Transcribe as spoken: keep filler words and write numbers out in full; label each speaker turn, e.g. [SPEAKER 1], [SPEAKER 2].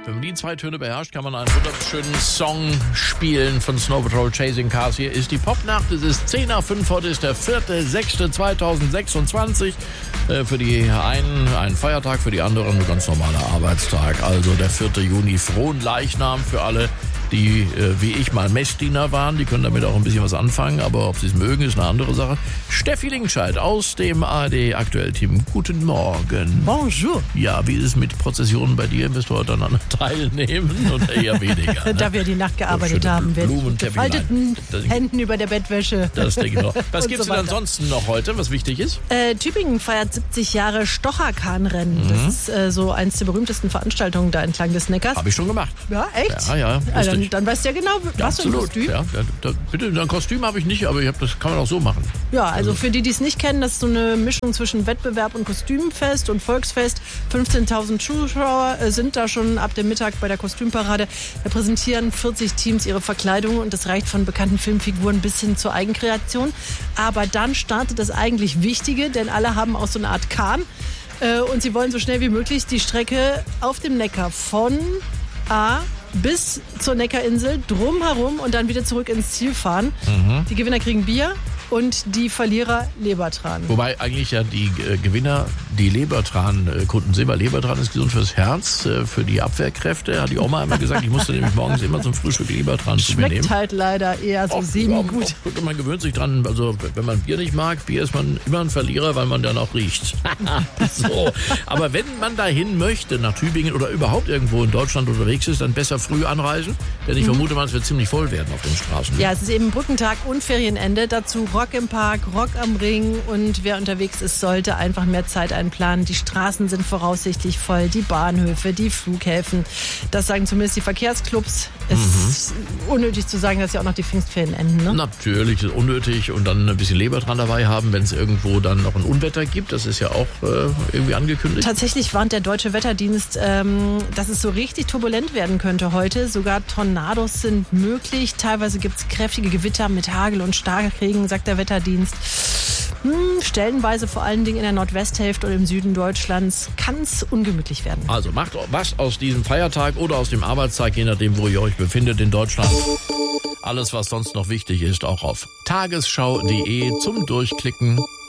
[SPEAKER 1] Wenn man die zwei Töne beherrscht, kann man einen wunderschönen Song spielen von Snow Patrol Chasing Cars. Hier ist die Popnacht. Es ist zehn nach fünf. Heute ist der vierte sechste zweitausendsechsundzwanzig. Äh, für die einen ein Feiertag, für die anderen ein ganz normaler Arbeitstag. Also der vierte Juni. Frohen Leichnam für alle, die äh, wie ich mal Messdiener waren. Die können damit auch ein bisschen was anfangen. Aber ob sie es mögen, ist eine andere Sache. Steffi Lingscheid aus dem A R D-Aktuell-Team. Guten Morgen.
[SPEAKER 2] Bonjour.
[SPEAKER 1] Ja, wie ist es mit Prozessionen bei dir? Wirst du heute daran teilnehmen oder eher weniger? Ne?
[SPEAKER 2] Da wir die Nacht gearbeitet
[SPEAKER 1] so
[SPEAKER 2] haben, mit
[SPEAKER 1] Blumen,
[SPEAKER 2] gefalteten Händen über der Bettwäsche.
[SPEAKER 1] Das denke ich noch. Was gibt es
[SPEAKER 2] so
[SPEAKER 1] denn ansonsten noch heute, was wichtig ist?
[SPEAKER 2] Äh, Tübingen feiert siebzig Jahre Stocherkahnrennen.
[SPEAKER 1] Mhm.
[SPEAKER 2] Das ist äh, so eins der berühmten Veranstaltungen da entlang des Neckars.
[SPEAKER 1] Habe ich schon gemacht.
[SPEAKER 2] Ja, echt?
[SPEAKER 1] Ja, ja.
[SPEAKER 2] Also dann, dann weißt du ja genau,
[SPEAKER 1] ja,
[SPEAKER 2] was für ein
[SPEAKER 1] absolut.
[SPEAKER 2] Kostüm.
[SPEAKER 1] Ja, ja, da, bitte, ein Kostüm habe ich nicht, aber ich hab, das kann man auch so machen.
[SPEAKER 2] Ja, also für die, die es nicht kennen, das ist so eine Mischung zwischen Wettbewerb und Kostümfest und Volksfest. fünfzehntausend Zuschauer äh, sind da schon ab dem Mittag bei der Kostümparade. Da präsentieren vierzig Teams ihre Verkleidung und das reicht von bekannten Filmfiguren bis hin zur Eigenkreation. Aber dann startet das eigentlich Wichtige, denn alle haben auch so eine Art Kahn äh, und sie wollen so schnell wie möglich die Strecke auf dem Neckar von A bis zur Neckarinsel drumherum und dann wieder zurück ins Ziel fahren. Mhm. Die Gewinner kriegen Bier und die Verlierer Lebertran.
[SPEAKER 1] Wobei eigentlich ja die äh, Gewinner die Lebertran-Kunden sind, weil Lebertran ist gesund fürs Herz, äh, für die Abwehrkräfte, hat die Oma immer gesagt. Ich musste nämlich morgens immer zum Frühstück Lebertran zu mir nehmen.
[SPEAKER 2] Schmeckt halt leider eher so semi-gut.
[SPEAKER 1] Ja, man gewöhnt sich dran, also wenn man Bier nicht mag, Bier ist man immer ein Verlierer, weil man dann auch riecht. So. Aber wenn man dahin möchte, nach Tübingen oder überhaupt irgendwo in Deutschland unterwegs ist, dann besser früh anreisen, denn ich mhm. vermute mal, es wird ziemlich voll werden auf den Straßen.
[SPEAKER 2] Ja, es ist eben Brückentag und Ferienende, dazu Rock im Park, Rock am Ring und wer unterwegs ist, sollte einfach mehr Zeit einplanen. Die Straßen sind voraussichtlich voll, die Bahnhöfe, die Flughäfen. Das sagen zumindest die Verkehrsclubs. Es mhm. ist unnötig zu sagen, dass ja auch noch die Pfingstferien enden, ne?
[SPEAKER 1] Natürlich, ist unnötig und dann ein bisschen Lebertran dabei haben, wenn es irgendwo dann noch ein Unwetter gibt. Das ist ja auch äh, irgendwie angekündigt.
[SPEAKER 2] Tatsächlich warnt der Deutsche Wetterdienst, ähm, dass es so richtig turbulent werden könnte heute. Sogar Tornados sind möglich. Teilweise gibt es kräftige Gewitter mit Hagel und Starkregen, sagt der Wetterdienst. Hm, stellenweise vor allen Dingen in der Nordwesthälfte und im Süden Deutschlands kann es ungemütlich werden.
[SPEAKER 1] Also macht was aus diesem Feiertag oder aus dem Arbeitstag, je nachdem, wo ihr euch befindet in Deutschland. Alles, was sonst noch wichtig ist, auch auf tagesschau punkt de zum Durchklicken.